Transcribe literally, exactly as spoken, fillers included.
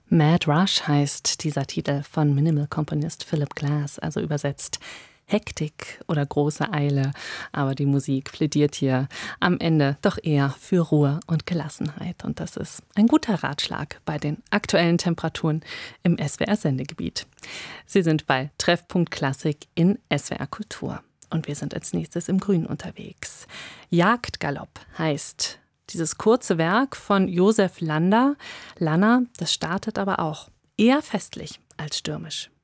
Mad Rush heißt dieser Titel von Minimal-Komponist Philip Glass, also übersetzt Hektik oder große Eile. Aber die Musik plädiert hier am Ende doch eher für Ruhe und Gelassenheit. Und das ist ein guter Ratschlag bei den aktuellen Temperaturen im S W R-Sendegebiet. Sie sind bei Treffpunkt Klassik in S W R Kultur. Und wir sind als nächstes im Grünen unterwegs. Jagdgalopp heißt dieses kurze Werk von Josef Lander. Lanner, das startet aber auch eher festlich als stürmisch.